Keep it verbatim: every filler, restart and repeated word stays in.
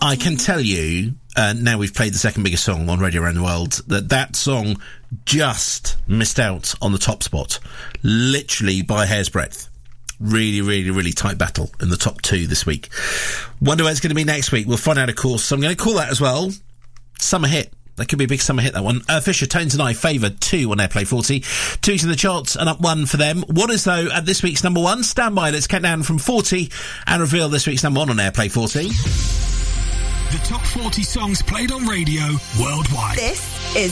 I can tell you, uh, now we've played the second biggest song on Radio Around the World, that that song just missed out on the top spot. Literally by a hair's breadth. Really, really, really tight battle in the top two this week. Wonder where it's going to be next week. We'll find out, of course. So I'm going to call that as well Summer Hit. That could be a big summer hit, that one. Uh, Fisher, Tones and I favoured two on Airplay forty. Two to the charts and up one for them. What is, though, at this week's number one? Stand by, let's count down from forty and reveal this week's number one on Airplay forty. The top forty songs played on radio worldwide. This is